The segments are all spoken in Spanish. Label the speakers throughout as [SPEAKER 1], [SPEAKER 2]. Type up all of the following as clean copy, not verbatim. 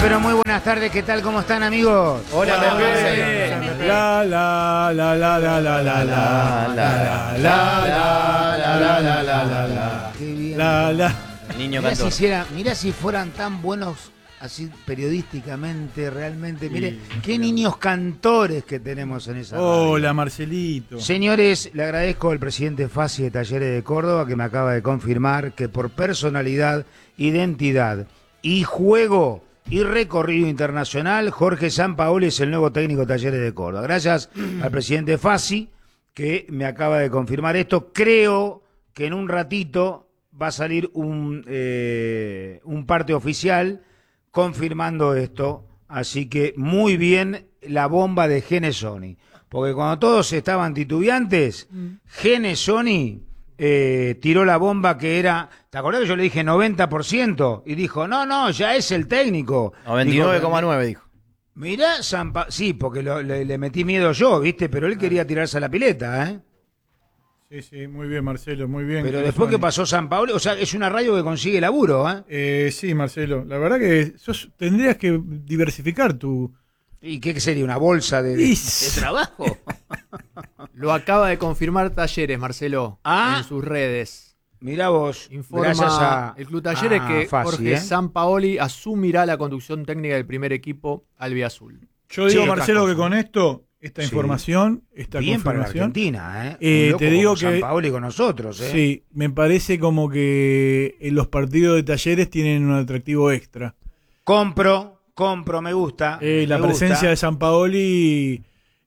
[SPEAKER 1] pero muy buenas tardes, ¿qué tal? ¿Cómo están, amigos?
[SPEAKER 2] Hola,
[SPEAKER 3] La la la la la la la la la la
[SPEAKER 1] Qué bien.
[SPEAKER 3] la.
[SPEAKER 2] Niño
[SPEAKER 1] Mirá
[SPEAKER 2] cantor.
[SPEAKER 1] mirá si fueran tan buenos así periodísticamente, realmente. Mire, qué niños cantores que tenemos en esa radio.
[SPEAKER 3] Hola, Marcelito.
[SPEAKER 1] Señores, le agradezco al presidente Fassi de Talleres de Córdoba que me acaba de confirmar que por personalidad, identidad y juego y recorrido internacional, Jorge Sampaoli es el nuevo técnico de Talleres de Córdoba. Gracias al presidente Fassi que me acaba de confirmar esto. Creo que en un ratito va a salir un parte oficial confirmando esto. Así que muy bien la bomba de Genesoni. Porque cuando todos estaban titubeantes, Genesoni tiró la bomba que era, ¿te acordás que yo le dije 90%? Y dijo, no, ya es el técnico.
[SPEAKER 2] 99,9 dijo.
[SPEAKER 1] Mirá, sí, porque le metí miedo yo, ¿viste? Pero él quería tirarse a la pileta, ¿eh?
[SPEAKER 3] Sí, muy bien, Marcelo, muy bien.
[SPEAKER 1] Pero después que pasó Sampaoli, o sea, es una radio que consigue laburo, ¿eh?
[SPEAKER 3] Sí, Marcelo, la verdad que tendrías que diversificar tu...
[SPEAKER 1] ¿Y qué sería? ¿Una bolsa de trabajo?
[SPEAKER 2] Lo acaba de confirmar Talleres, Marcelo,
[SPEAKER 1] Ah.
[SPEAKER 2] en sus redes.
[SPEAKER 1] Mirá vos,
[SPEAKER 2] Informa
[SPEAKER 1] gracias a
[SPEAKER 2] el Club Talleres que
[SPEAKER 1] Fassi,
[SPEAKER 2] Jorge Sampaoli asumirá la conducción técnica del primer equipo albiazul.
[SPEAKER 3] Yo digo,
[SPEAKER 1] Sí,
[SPEAKER 3] Marcelo,
[SPEAKER 1] otra
[SPEAKER 3] que
[SPEAKER 1] cosa.
[SPEAKER 3] con esto, esta
[SPEAKER 1] Sí.
[SPEAKER 3] información, esta
[SPEAKER 1] bien para la
[SPEAKER 3] confirmación...
[SPEAKER 1] Argentina, ¿eh? Un loco
[SPEAKER 3] te digo
[SPEAKER 1] como
[SPEAKER 3] que...
[SPEAKER 1] Sampaoli con nosotros, ¿eh?
[SPEAKER 3] Sí, me parece como que en los partidos de Talleres tienen un atractivo extra.
[SPEAKER 1] Compro, me gusta.
[SPEAKER 3] La
[SPEAKER 1] me
[SPEAKER 3] presencia
[SPEAKER 1] gusta.
[SPEAKER 3] de Sampaoli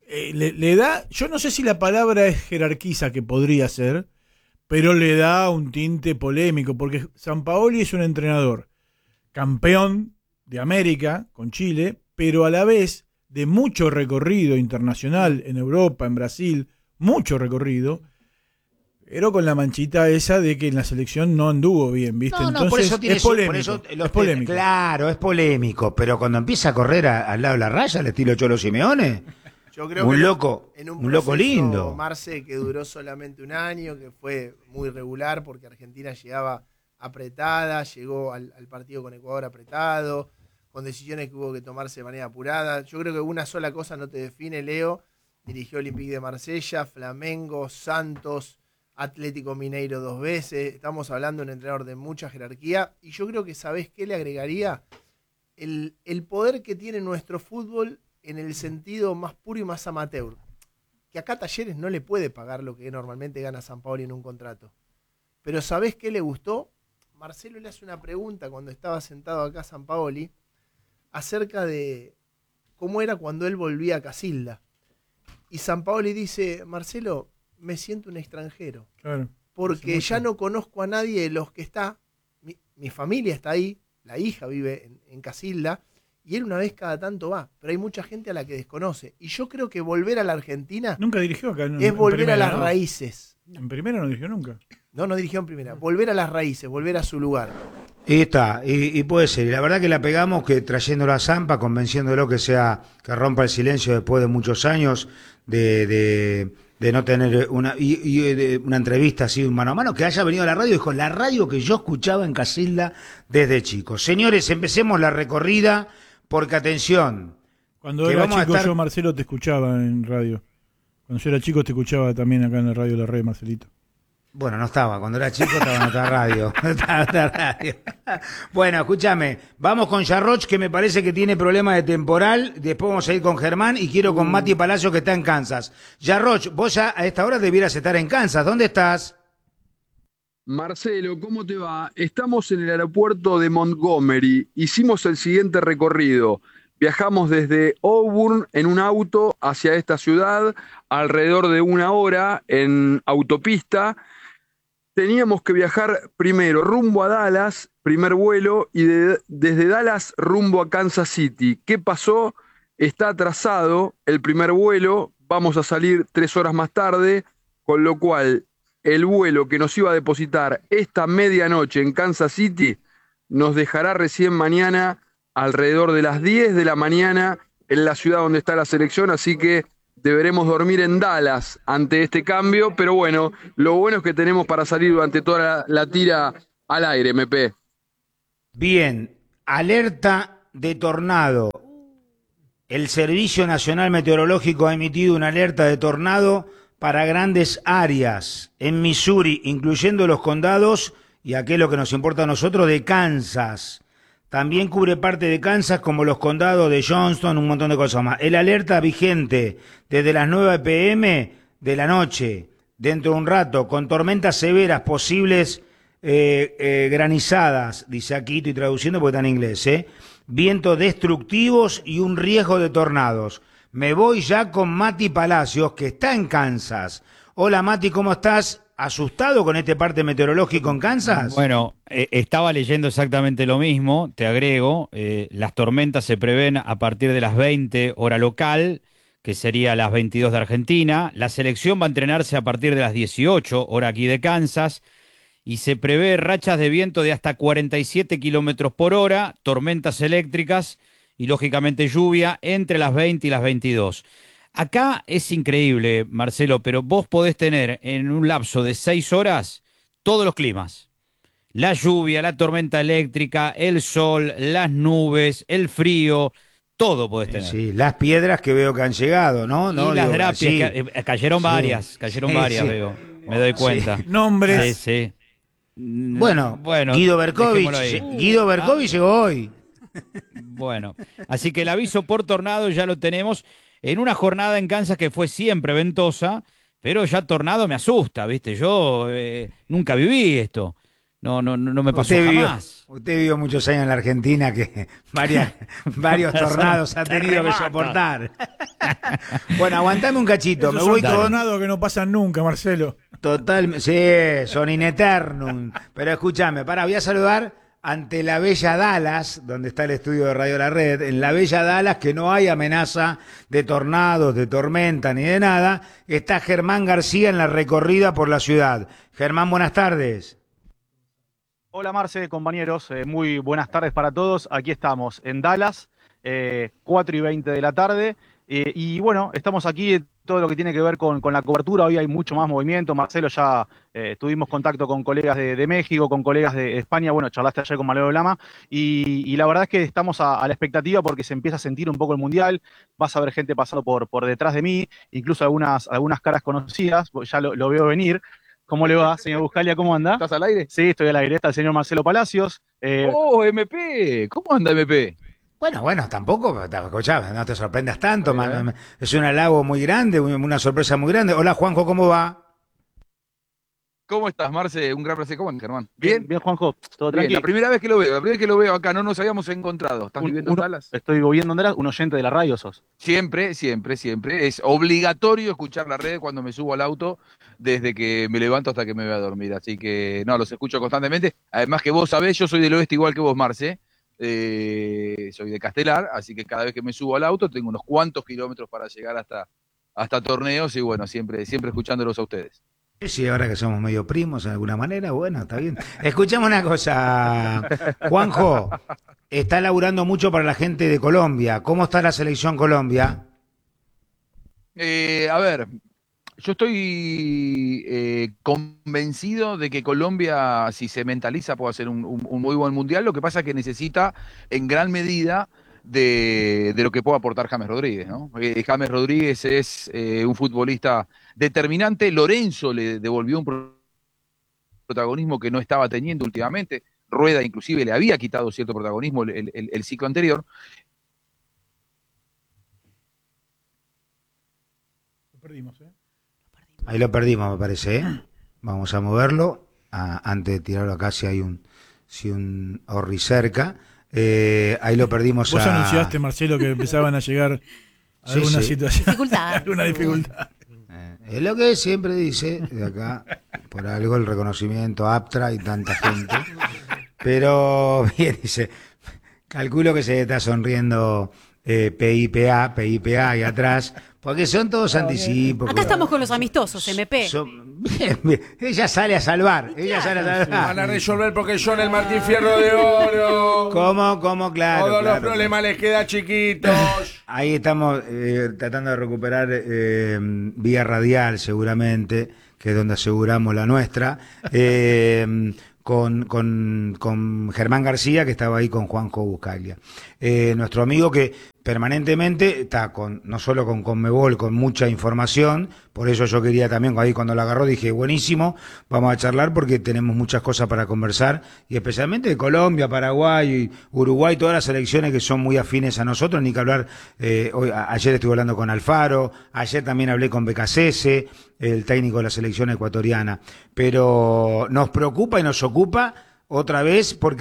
[SPEAKER 3] le da, yo no sé si la palabra es jerarquiza, que podría ser, pero le da un tinte polémico, porque Sampaoli es un entrenador campeón de América con Chile, pero a la vez de mucho recorrido internacional en Europa, en Brasil, mucho recorrido, pero con la manchita esa de que en la selección no anduvo bien, ¿viste?
[SPEAKER 1] No,
[SPEAKER 3] Entonces
[SPEAKER 1] por eso tiene
[SPEAKER 3] es polémico.
[SPEAKER 1] es polémico. Claro, es polémico, pero cuando empieza a correr al lado de la raya, al estilo Cholo Simeone,
[SPEAKER 4] Yo creo
[SPEAKER 1] un
[SPEAKER 4] que
[SPEAKER 1] loco,
[SPEAKER 4] en
[SPEAKER 1] un loco
[SPEAKER 4] proceso,
[SPEAKER 1] lindo.
[SPEAKER 4] Marce, que duró solamente un año, que fue muy regular porque Argentina llegaba apretada, llegó al partido con Ecuador apretado, con decisiones que hubo que tomarse de manera apurada. Yo creo que una sola cosa no te define, Leo. Dirigió Olympique de Marsella, Flamengo, Santos, Atlético Mineiro 2 veces. Estamos hablando de un entrenador de mucha jerarquía. Y yo creo que, ¿sabés qué le agregaría? El poder que tiene nuestro fútbol en el sentido más puro y más amateur. Que acá Talleres no le puede pagar lo que normalmente gana Sampaoli en un contrato. Pero ¿sabés qué le gustó? Marcelo le hace una pregunta cuando estaba sentado acá Sampaoli acerca de cómo era cuando él volvía a Casilda. Y Sampaoli dice, Marcelo, me siento un extranjero.
[SPEAKER 3] Claro.
[SPEAKER 4] Porque ya no conozco a nadie de los que está. Mi familia está ahí, la hija vive en Casilda, y él una vez cada tanto va. Pero hay mucha gente a la que desconoce. Y yo creo que volver a la Argentina
[SPEAKER 3] Nunca dirigió acá.
[SPEAKER 4] es volver
[SPEAKER 3] primera,
[SPEAKER 4] a las
[SPEAKER 3] ¿no?
[SPEAKER 4] raíces.
[SPEAKER 3] En primera no dirigió nunca.
[SPEAKER 4] No dirigió en primera. Volver a las raíces, volver a su lugar.
[SPEAKER 1] Y está, y puede ser. Y la verdad que la pegamos que trayéndolo a Zampa, convenciéndolo que rompa el silencio después de muchos años de no tener una entrevista así mano a mano, que haya venido a la radio, dijo, la radio que yo escuchaba en Casilda desde chico. Señores, empecemos la recorrida, porque atención.
[SPEAKER 3] Cuando
[SPEAKER 1] que
[SPEAKER 3] era
[SPEAKER 1] vamos a
[SPEAKER 3] chico
[SPEAKER 1] estar-
[SPEAKER 3] yo, Marcelo, te escuchaba en radio. Cuando yo era chico te escuchaba también acá en la radio La Red, Marcelito.
[SPEAKER 1] Bueno, no estaba, cuando era chico estaba en otra radio. Estaba en otra radio. Bueno, escúchame, vamos con Yarroch, que me parece que tiene problemas de temporal, después vamos a ir con Germán y quiero con Mati Palacio, que está en Kansas. Yarroch, vos ya a esta hora debieras estar en Kansas, ¿dónde estás?
[SPEAKER 5] Marcelo, ¿cómo te va? Estamos en el aeropuerto de Montgomery. Hicimos el siguiente recorrido. Viajamos desde Auburn en un auto hacia esta ciudad, alrededor de 1 hora en autopista. Teníamos que viajar primero rumbo a Dallas, primer vuelo, y desde Dallas rumbo a Kansas City. ¿Qué pasó? Está atrasado el primer vuelo, vamos a salir 3 horas más tarde, con lo cual el vuelo que nos iba a depositar esta medianoche en Kansas City nos dejará recién mañana alrededor de las 10 de la mañana en la ciudad donde está la selección, así que deberemos dormir en Dallas ante este cambio, pero bueno, lo bueno es que tenemos para salir durante toda la tira al aire, MP.
[SPEAKER 1] Bien, alerta de tornado. El Servicio Nacional Meteorológico ha emitido una alerta de tornado para grandes áreas en Missouri, incluyendo los condados, y aquello que nos importa a nosotros, de Kansas. También cubre parte de Kansas, como los condados de Johnston, un montón de cosas más. El alerta vigente desde las 9 p.m. de la noche, dentro de un rato, con tormentas severas posibles, granizadas, dice aquí, estoy traduciendo porque está en inglés, vientos destructivos y un riesgo de tornados. Me voy ya con Mati Palacios, que está en Kansas. Hola Mati, ¿cómo estás? ¿Asustado con este parte meteorológico en Kansas?
[SPEAKER 6] Bueno, estaba leyendo exactamente lo mismo, te agrego, las tormentas se prevén a partir de las 20 hora local, que sería las 22 de Argentina. La selección va a entrenarse a partir de las 18 hora aquí de Kansas, y se prevé rachas de viento de hasta 47 kilómetros por hora, tormentas eléctricas y lógicamente lluvia entre las 20 y las 22. Acá es increíble, Marcelo, pero vos podés tener en un lapso de 6 horas todos los climas. La lluvia, la tormenta eléctrica, el sol, las nubes, el frío, todo podés tener.
[SPEAKER 1] Sí, las piedras que veo que han llegado, ¿no?
[SPEAKER 6] Y las drapias,
[SPEAKER 1] sí.
[SPEAKER 6] Cayeron varias,
[SPEAKER 1] Sí.
[SPEAKER 6] veo, me doy cuenta.
[SPEAKER 1] Sí.
[SPEAKER 3] Nombres.
[SPEAKER 6] Sí.
[SPEAKER 1] Bueno, Guido Berkovich llegó hoy.
[SPEAKER 6] Bueno, así que el aviso por tornado ya lo tenemos en una jornada en Kansas que fue siempre ventosa, pero ya tornado me asusta, ¿viste? Yo nunca viví esto. No me pasó jamás.
[SPEAKER 1] Usted vivió muchos años en la Argentina, que varios tornados ha tenido que soportar. Bueno, aguantame un cachito.
[SPEAKER 3] Esos
[SPEAKER 1] Me
[SPEAKER 3] son
[SPEAKER 1] voy con...
[SPEAKER 3] tornados que no pasan nunca, Marcelo.
[SPEAKER 1] Total, sí, son in eternum. Pero escúchame, voy a saludar ante la bella Dallas, donde está el estudio de Radio La Red, en la bella Dallas, que no hay amenaza de tornados, de tormenta ni de nada. Está Germán García en la recorrida por la ciudad. Germán, buenas tardes.
[SPEAKER 7] Hola Marce, compañeros, muy buenas tardes para todos. Aquí estamos en Dallas, 4:20 de la tarde. Y bueno, estamos aquí, todo lo que tiene que ver con la cobertura. Hoy hay mucho más movimiento. Marcelo, ya tuvimos contacto con colegas de México, con colegas de España. Bueno, charlaste ayer con Maleo Lama. Y la verdad es que estamos a la expectativa porque se empieza a sentir un poco el Mundial. Vas a ver gente pasando por detrás de mí, incluso algunas caras conocidas. Ya lo veo venir. ¿Cómo le va, señor Buscalia? ¿Cómo anda?
[SPEAKER 5] ¿Estás al aire?
[SPEAKER 7] Sí, estoy al aire. Está el señor Marcelo Palacios.
[SPEAKER 5] MP, ¿cómo anda MP?
[SPEAKER 1] Bueno, tampoco, escuchá, no te sorprendas tanto, es un halago muy grande, una sorpresa muy grande. Hola Juanjo, ¿cómo va?
[SPEAKER 5] ¿Cómo estás, Marce? Un gran placer. ¿Cómo andas, Germán?
[SPEAKER 7] Bien, Juanjo. Todo
[SPEAKER 5] Bien,
[SPEAKER 7] tranquilo.
[SPEAKER 5] la primera vez que lo veo acá, no nos habíamos encontrado. ¿Estás viviendo en Dallas?
[SPEAKER 7] Estoy viviendo en Dallas, un oyente de la radio sos.
[SPEAKER 5] Siempre. Es obligatorio escuchar la red cuando me subo al auto, desde que me levanto hasta que me voy a dormir. Así que, no, los escucho constantemente. Además que vos sabés, yo soy del oeste igual que vos, Marce. Soy de Castelar, así que cada vez que me subo al auto tengo unos cuantos kilómetros para llegar hasta torneos y bueno, siempre escuchándolos a ustedes.
[SPEAKER 1] Sí, ahora que somos medio primos en alguna manera, bueno, está bien. Escuchame una cosa, Juanjo, está laburando mucho para la gente de Colombia. ¿Cómo está la selección Colombia?
[SPEAKER 5] A ver, yo estoy convencido de que Colombia, si se mentaliza, puede hacer un muy buen mundial. Lo que pasa es que necesita en gran medida de lo que puede aportar James Rodríguez, ¿no? James Rodríguez es un futbolista determinante. Lorenzo le devolvió un protagonismo que no estaba teniendo últimamente. Rueda inclusive le había quitado cierto protagonismo el ciclo anterior.
[SPEAKER 3] Lo perdimos, ¿eh?
[SPEAKER 1] Ahí lo perdimos, me parece, ¿eh? Vamos a moverlo antes de tirarlo acá si hay un orri cerca. Ahí lo perdimos.
[SPEAKER 3] Vos anunciaste, Marcelo, que empezaban a llegar alguna situación.
[SPEAKER 8] Dificultad.
[SPEAKER 3] Alguna dificultad.
[SPEAKER 1] Es lo que siempre dice de acá, por algo el reconocimiento Aptra y tanta gente. Pero bien, dice, calculo que se está sonriendo PIPA ahí atrás, porque son todos anticipos.
[SPEAKER 8] Acá estamos con los amistosos, MP.
[SPEAKER 1] Bien. Ella sale a salvar.
[SPEAKER 9] Van a resolver porque son el Martín Fierro de Oro.
[SPEAKER 1] ¿Cómo? Claro.
[SPEAKER 9] Todos los
[SPEAKER 1] claro.
[SPEAKER 9] problemas les quedan chiquitos.
[SPEAKER 1] Ahí estamos tratando de recuperar vía radial, seguramente, que es donde aseguramos la nuestra. con Germán García, que estaba ahí con Juanjo Buscaglia. Nuestro amigo que permanentemente está no solo con Conmebol, con mucha información, por eso yo quería también, ahí cuando la agarró dije, buenísimo, vamos a charlar porque tenemos muchas cosas para conversar, y especialmente de Colombia, Paraguay, Uruguay, todas las selecciones que son muy afines a nosotros, ni que hablar, ayer estuve hablando con Alfaro, ayer también hablé con Becasese, el técnico de la selección ecuatoriana, pero nos preocupa y nos ocupa otra vez porque